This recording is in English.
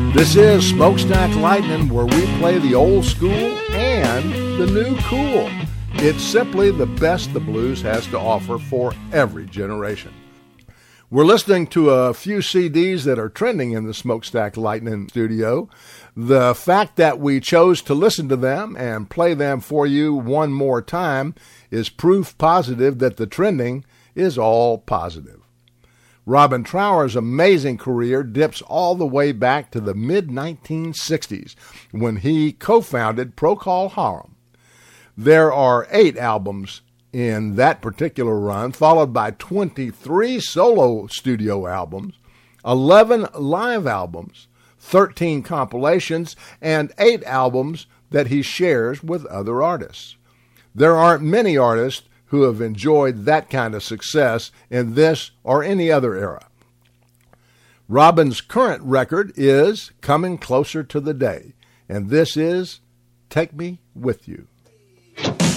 This is Smokestack Lightning, where we play the old school and the new cool. It's simply the best the blues has to offer for every generation. We're listening to a few CDs that are trending in the Smokestack Lightning studio. The fact that we chose to listen to them and play them for you one more time is proof positive that the trending is all positive. Robin Trower's amazing career dips all the way back to the mid-1960s when he co-founded Procol Harum. There are 8 albums in that particular run, followed by 23 solo studio albums, 11 live albums, 13 compilations, and 8 albums that he shares with other artists. There aren't many artists who have enjoyed that kind of success in this or any other era. Robin's current record is Coming Closer to the Day, and this is Take Me With You.